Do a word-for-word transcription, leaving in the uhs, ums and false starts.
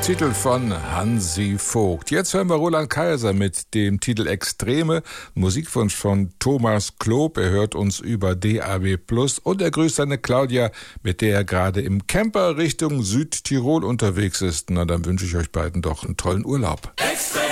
Titel von Hansi Vogt. Jetzt hören wir Roland Kaiser mit dem Titel Extreme. Musikwunsch von Thomas Klob. Er hört uns über D A B plus und er grüßt seine Claudia, mit der er gerade im Camper Richtung Südtirol unterwegs ist. Na, dann wünsche ich euch beiden doch einen tollen Urlaub. Extreme.